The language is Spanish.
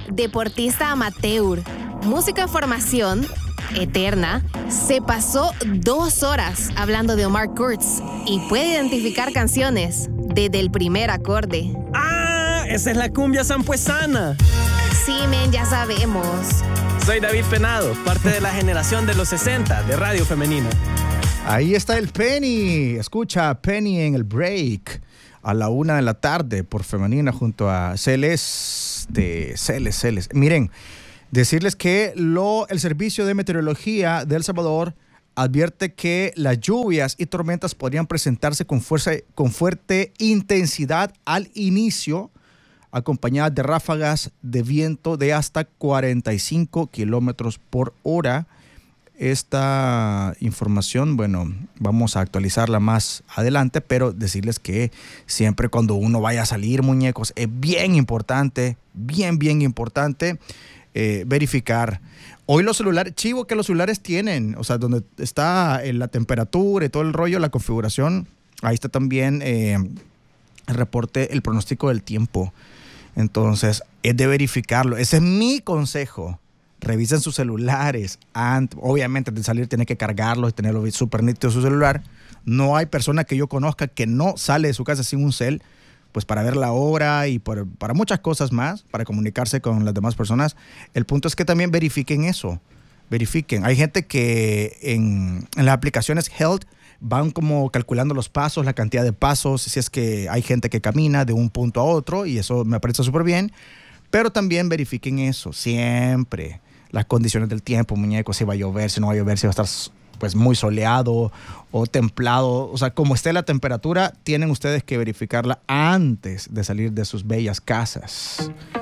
deportista amateur, músico de formación eterna, se pasó 2 horas hablando de Omar Kurtz y puede identificar canciones desde el primer acorde. ¡Ah! Esa es la cumbia sampuesana. Sí, men, ya sabemos. Soy David Penado, parte de la generación de los 60 de Radio Femenina. Ahí está el Penny. Escucha a Penny en el break a la 1 de la tarde por Femenina junto a Celeste. Miren, decirles que el Servicio de Meteorología de El Salvador advierte que las lluvias y tormentas podrían presentarse con fuerte intensidad al inicio, acompañadas de ráfagas de viento de hasta 45 kilómetros por hora. Esta información, bueno, vamos a actualizarla más adelante, pero decirles que siempre cuando uno vaya a salir, muñecos, es bien importante, bien importante verificar. Hoy los celulares, chivo que los celulares tienen, o sea, donde está la temperatura y todo el rollo, la configuración, ahí está también el reporte, el pronóstico del tiempo. Entonces, es de verificarlo. Ese es mi consejo. Revisen sus celulares. Obviamente, antes de salir, tienen que cargarlos y tenerlo súper nítido su celular. No hay persona que yo conozca que no sale de su casa sin un cel, pues para ver la hora y para muchas cosas más, para comunicarse con las demás personas. El punto es que también verifiquen eso. Verifiquen. Hay gente que en las aplicaciones Health van como calculando los pasos, la cantidad de pasos, si es que hay gente que camina de un punto a otro, y eso me parece súper bien. Pero también verifiquen eso, siempre. Las condiciones del tiempo, muñecos, si va a llover, si no va a llover, si va a estar pues muy soleado o templado. O sea, como esté la temperatura, tienen ustedes que verificarla antes de salir de sus bellas casas.